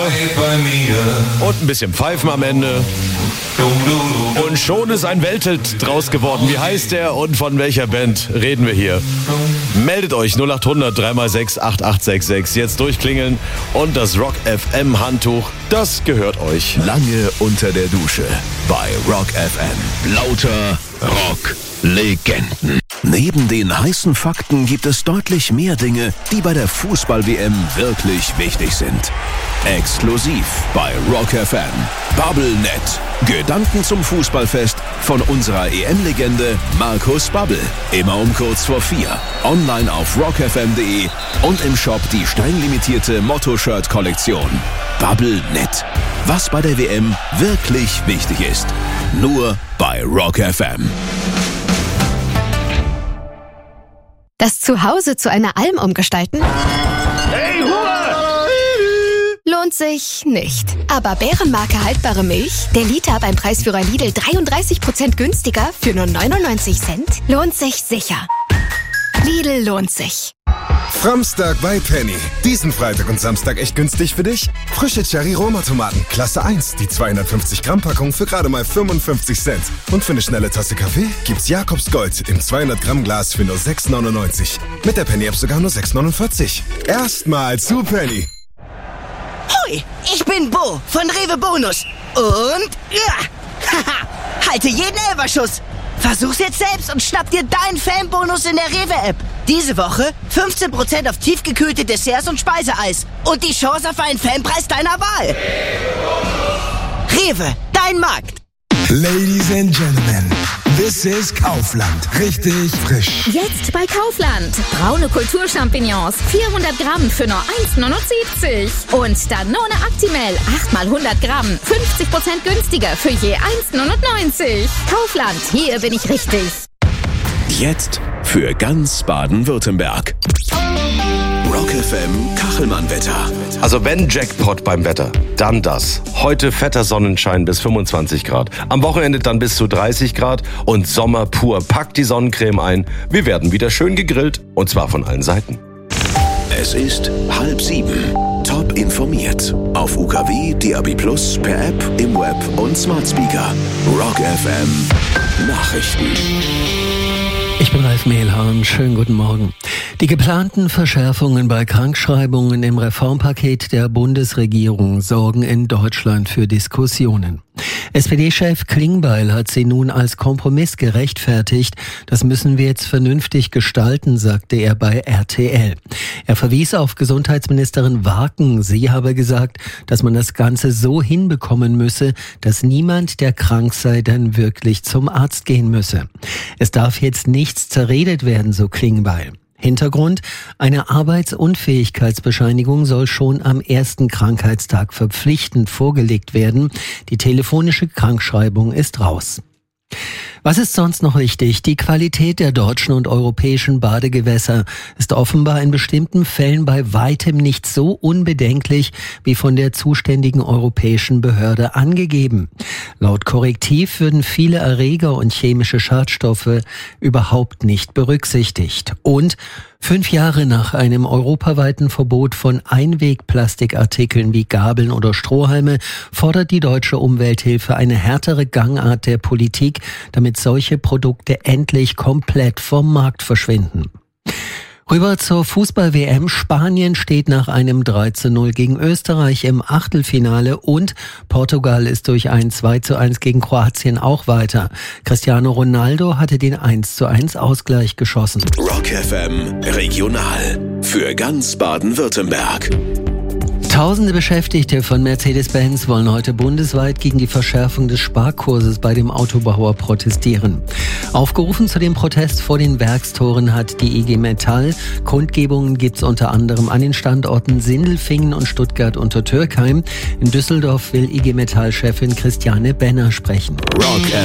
und ein bisschen Pfeifen am Ende. Und schon ist ein Welthit draus geworden. Wie heißt der und von welcher Band reden wir hier? Meldet euch 0800 3x6 8866. Jetzt durchklingeln und das Rock FM Handtuch, das gehört euch. Lange unter der Dusche bei Rock FM. Lauter Rock-Legenden. Neben den heißen Fakten gibt es deutlich mehr Dinge, die bei der Fußball-WM wirklich wichtig sind. Exklusiv bei Rock FM. BubbleNet. Gedanken zum Fußballfest von unserer EM-Legende Markus Babbel. Immer um kurz vor 4. Online auf rockfm.de und im Shop die steinlimitierte Motto-Shirt-Kollektion. BubbleNet. Was bei der WM wirklich wichtig ist. Nur bei Rock FM. Das Zuhause zu einer Alm umgestalten? Hey, Ruhe! Lohnt sich nicht. Aber Bärenmarke haltbare Milch, der Liter beim Preisführer Lidl 33% günstiger für nur 99 Cent, lohnt sich sicher. Lidl lohnt sich. Framstag bei Penny. Diesen Freitag und Samstag echt günstig für dich? Frische Cherry-Roma-Tomaten, Klasse 1, die 250 Gramm Packung für gerade mal 55 Cent. Und für eine schnelle Tasse Kaffee gibt's Jakobs Gold im 200 Gramm Glas für nur 6,99. Mit der Penny-App sogar nur 6,49. Erstmal zu Penny. Hoi, ich bin Bo von Rewe Bonus. Und haha, halte jeden Elferschuss. Versuch's jetzt selbst und schnapp dir deinen Fanbonus in der Rewe-App. Diese Woche 15% auf tiefgekühlte Desserts und Speiseeis. Und die Chance auf einen Fanpreis deiner Wahl. Rewe, dein Markt. Ladies and Gentlemen, this is Kaufland. Richtig frisch. Jetzt bei Kaufland. Braune Kulturchampignons, 400 Gramm für nur 1,79. Und Danone Actimel, 8 mal 100 Gramm, 50% günstiger für je 1,99. Kaufland, hier bin ich richtig. Jetzt für ganz Baden-Württemberg. Rock FM Kachelmann-Wetter. Also wenn Jackpot beim Wetter, dann das. Heute fetter Sonnenschein bis 25 Grad. Am Wochenende dann bis zu 30 Grad und Sommer pur. Packt die Sonnencreme ein. Wir werden wieder schön gegrillt und zwar von allen Seiten. Es ist 6:30. Top informiert. Auf UKW, DAB+, per App, im Web und Smart Speaker. Rock FM Nachrichten. Ich bin Ralf Mehlhahn. Schönen guten Morgen. Die geplanten Verschärfungen bei Krankschreibungen im Reformpaket der Bundesregierung sorgen in Deutschland für Diskussionen. SPD-Chef Klingbeil hat sie nun als Kompromiss gerechtfertigt. Das müssen wir jetzt vernünftig gestalten, sagte er bei RTL. Er verwies auf Gesundheitsministerin Warken. Sie habe gesagt, dass man das Ganze so hinbekommen müsse, dass niemand, der krank sei, dann wirklich zum Arzt gehen müsse. Es darf jetzt nichts zerredet werden, so Klingbeil. Hintergrund: eine Arbeitsunfähigkeitsbescheinigung soll schon am ersten Krankheitstag verpflichtend vorgelegt werden. Die telefonische Krankschreibung ist raus. Was ist sonst noch wichtig? Die Qualität der deutschen und europäischen Badegewässer ist offenbar in bestimmten Fällen bei weitem nicht so unbedenklich wie von der zuständigen europäischen Behörde angegeben. Laut Korrektiv würden viele Erreger und chemische Schadstoffe überhaupt nicht berücksichtigt. Und 5 Jahre nach einem europaweiten Verbot von Einwegplastikartikeln wie Gabeln oder Strohhalme fordert die deutsche Umwelthilfe eine härtere Gangart der Politik, damit solche Produkte endlich komplett vom Markt verschwinden. Rüber zur Fußball-WM. Spanien steht nach einem 3:0 gegen Österreich im Achtelfinale und Portugal ist durch ein 2:1 gegen Kroatien auch weiter. Cristiano Ronaldo hatte den 1:1 Ausgleich geschossen. Rock FM Regional für ganz Baden-Württemberg. Tausende Beschäftigte von Mercedes-Benz wollen heute bundesweit gegen die Verschärfung des Sparkurses bei dem Autobauer protestieren. Aufgerufen zu dem Protest vor den Werkstoren hat die IG Metall. Kundgebungen gibt's unter anderem an den Standorten Sindelfingen und Stuttgart unter Türkheim. In Düsseldorf will IG Metall-Chefin Christiane Benner sprechen. Rock